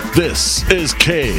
This is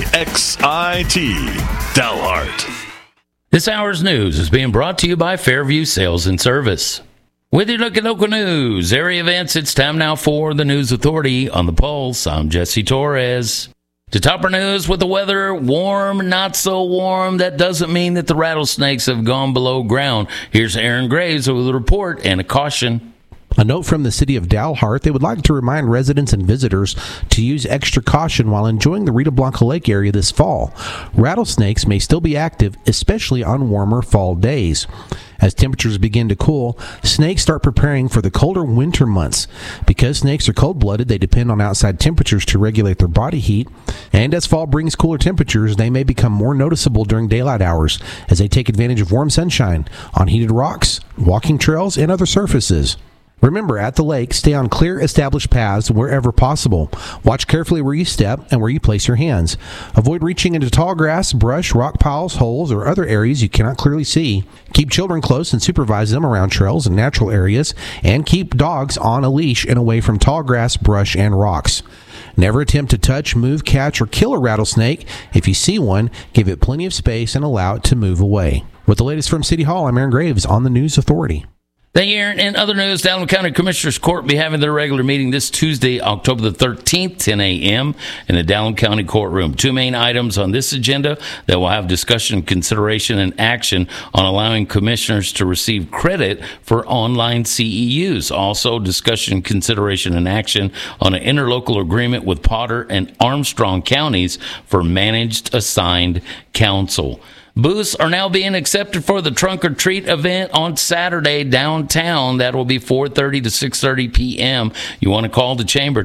KXIT Dalhart. This hour's news is being brought to you by Fairview Sales and Service. With your look at local news, area events, it's time now for the News Authority on the Pulse. I'm Jesse Torres. To top our news with the weather, warm, not so warm. That doesn't mean that the rattlesnakes have gone below ground. Here's Aaron Graves with a report and a caution. A note from the city of Dalhart, they would like to remind residents and visitors to use extra caution while enjoying the Rita Blanca Lake area this fall. Rattlesnakes may still be active, especially on warmer fall days. As temperatures begin to cool, snakes start preparing for the colder winter months. Because snakes are cold-blooded, they depend on outside temperatures to regulate their body heat. And as fall brings cooler temperatures, they may become more noticeable during daylight hours as they take advantage of warm sunshine on heated rocks, walking trails, and other surfaces. Remember, at the lake, stay on clear, established paths wherever possible. Watch carefully where you step and where you place your hands. Avoid reaching into tall grass, brush, rock piles, holes, or other areas you cannot clearly see. Keep children close and supervise them around trails and natural areas, and keep dogs on a leash and away from tall grass, brush, and rocks. Never attempt to touch, move, catch, or kill a rattlesnake. If you see one, give it plenty of space and allow it to move away. With the latest from City Hall, I'm Aaron Graves on the News Authority. Thank you, Aaron. In other news, Dalton County Commissioners Court will be having their regular meeting this Tuesday, October the 13th, 10 a.m. in the Dalton County Courtroom. Two main items on this agenda that will have discussion, consideration, and action on allowing commissioners to receive credit for online CEUs. Also, discussion, consideration, and action on an interlocal agreement with Potter and Armstrong counties for managed assigned counsel. Booths are now being accepted for the Trunk or Treat event on Saturday downtown. That will be 4:30 to 6:30 p.m. You want to call the chamber,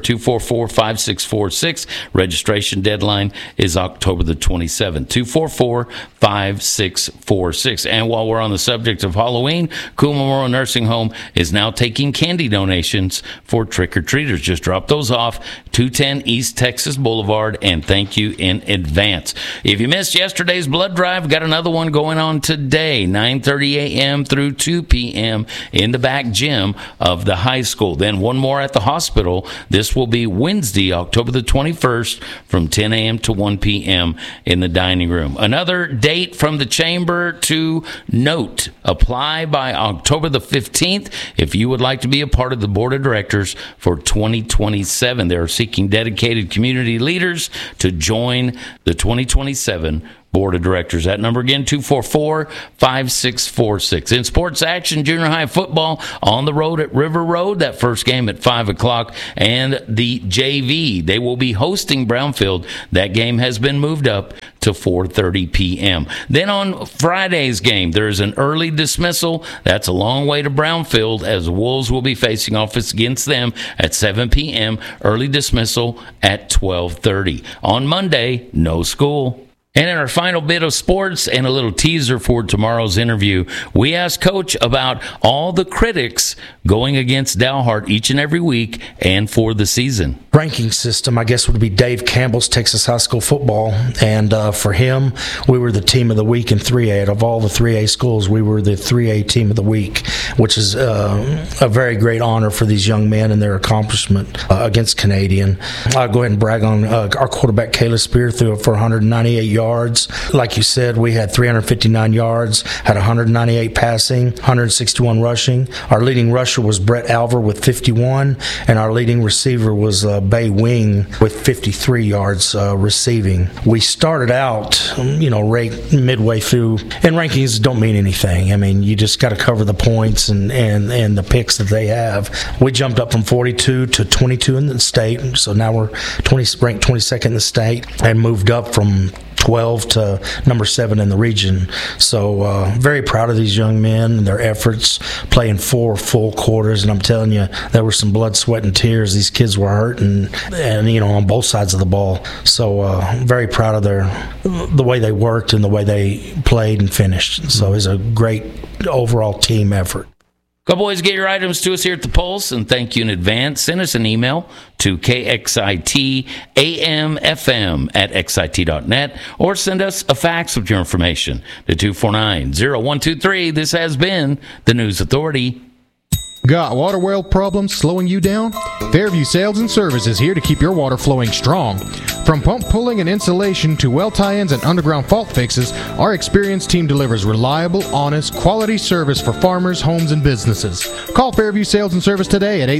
244-5646. Registration deadline is October the 27th, 244-5646. And while we're on the subject of Halloween, Cool Memorial Nursing Home is now taking candy donations for trick-or-treaters. Just drop those off, 210 East Texas Boulevard, and thank you in advance. If you missed yesterday's blood drive, got another one going on today, 9:30 a.m. through 2 p.m. in the back gym of the high school. Then one more at the hospital. This will be Wednesday, October the 21st from 10 a.m. to 1 p.m. in the dining room. Another date from the chamber to note. Apply by October the 15th if you would like to be a part of the board of directors for 2027. They are seeking dedicated community leaders to join the 2027 Board of Directors. That number again, 244-5646. In sports action, junior high football on the road at River Road. That first game at 5 o'clock. And the JV, they will be hosting Brownfield. That game has been moved up to 4:30 p.m. Then on Friday's game, there's an early dismissal. That's a long way to Brownfield as the Wolves will be facing off against them at 7 p.m. Early dismissal at 12:30. On Monday, no school. And in our final bit of sports and a little teaser for tomorrow's interview, we asked Coach about all the critics going against Dalhart each and every week and for the season. Ranking system, I guess, would be Dave Campbell's Texas High School Football. And for him, we were the team of the week in 3A. Out of all the 3A schools, we were the 3A team of the week, which is a very great honor for these young men and their accomplishment against Canadian. I'll go ahead and brag on our quarterback, Kayla Spear, threw it for 198 yards. Like you said, we had 359 yards, had 198 passing, 161 rushing. Our leading rusher was Brett Alver with 51, and our leading receiver was Bay Wing with 53 yards receiving. We started out, ranked midway through, and rankings don't mean anything. I mean, you just got to cover the points and the picks that they have. We jumped up from 42 to 22 in the state, so now we're ranked 22nd in the state, and moved up from 12 to number 7 in the region. So very proud of these young men and their efforts, playing 4 full quarters. And I'm telling you, there were some blood, sweat, and tears. These kids were hurting, and on both sides of the ball. So very proud of the way they worked and the way they played and finished. So it's a great overall team effort. Go boys, get your items to us here at the Pulse, and thank you in advance. Send us an email to kxitamfm@xit.net, or send us a fax with your information to 249-0123. This has been the News Authority. Got water well problems slowing you down? Fairview Sales and Service is here to keep your water flowing strong. From pump pulling and insulation to well tie-ins and underground fault fixes, our experienced team delivers reliable, honest, quality service for farmers, homes, and businesses. Call Fairview Sales and Service today at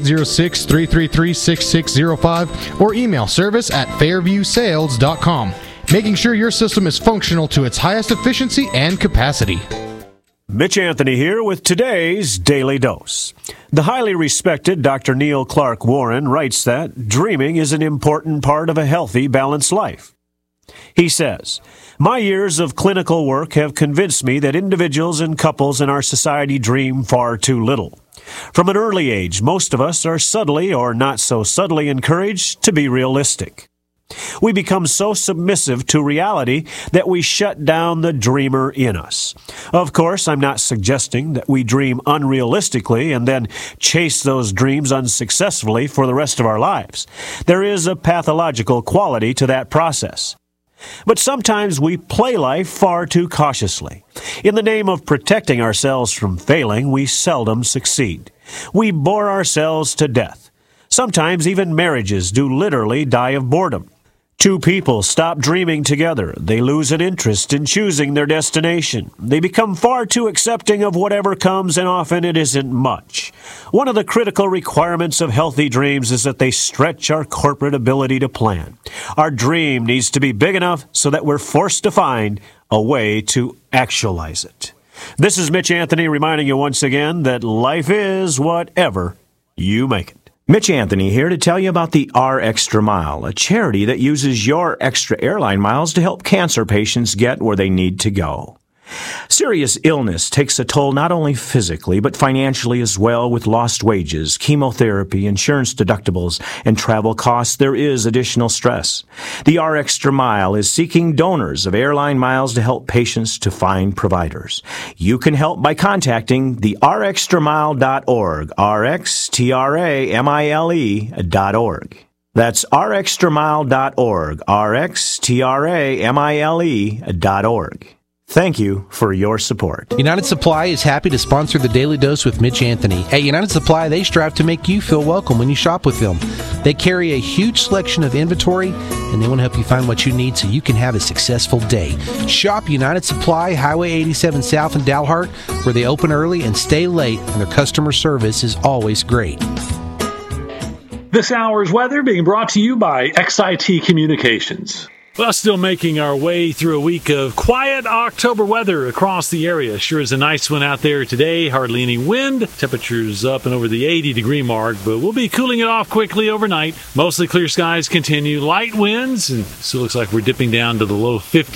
806-333-6605 or email service@fairviewsales.com, making sure your system is functional to its highest efficiency and capacity. Mitch Anthony here with today's Daily Dose. The highly respected Dr. Neil Clark Warren writes that dreaming is an important part of a healthy, balanced life. He says, "My years of clinical work have convinced me that individuals and couples in our society dream far too little. From an early age, most of us are subtly or not so subtly encouraged to be realistic. We become so submissive to reality that we shut down the dreamer in us. Of course, I'm not suggesting that we dream unrealistically and then chase those dreams unsuccessfully for the rest of our lives. There is a pathological quality to that process. But sometimes we play life far too cautiously. In the name of protecting ourselves from failing, we seldom succeed. We bore ourselves to death. Sometimes even marriages do literally die of boredom. Two people stop dreaming together. They lose an interest in choosing their destination. They become far too accepting of whatever comes, and often it isn't much. One of the critical requirements of healthy dreams is that they stretch our corporate ability to plan. Our dream needs to be big enough so that we're forced to find a way to actualize it." This is Mitch Anthony reminding you once again that life is whatever you make it. Mitch Anthony here to tell you about the R Extra Mile, a charity that uses your extra airline miles to help cancer patients get where they need to go. Serious illness takes a toll not only physically, but financially as well. With lost wages, chemotherapy, insurance deductibles, and travel costs, there is additional stress. The R Extra Mile is seeking donors of airline miles to help patients to find providers. You can help by contacting the rxtramile.org, rxtramile.org. That's rxtramile.org, rxtramile.org. Thank you for your support. United Supply is happy to sponsor the Daily Dose with Mitch Anthony. At United Supply, they strive to make you feel welcome when you shop with them. They carry a huge selection of inventory, and they want to help you find what you need so you can have a successful day. Shop United Supply, Highway 87 South in Dalhart, where they open early and stay late, and their customer service is always great. This hour's weather being brought to you by XIT Communications. Well, still making our way through a week of quiet October weather across the area. Sure is a nice one out there today. Hardly any wind. Temperatures up and over the 80-degree mark, but we'll be cooling it off quickly overnight. Mostly clear skies continue. Light winds, and still looks like we're dipping down to the low 50s.